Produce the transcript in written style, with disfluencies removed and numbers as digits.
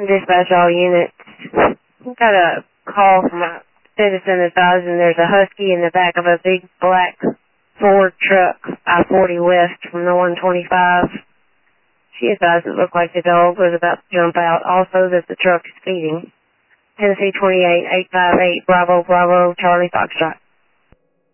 Dispatch all units. Got a call from a citizen advising there's a husky in the back of a big black Ford truck, I-40 West from the 125. She advised it looked like the dog was about to jump out. Also that the truck is speeding. Tennessee 28, 858, Bravo, Bravo, Charlie Foxtrot.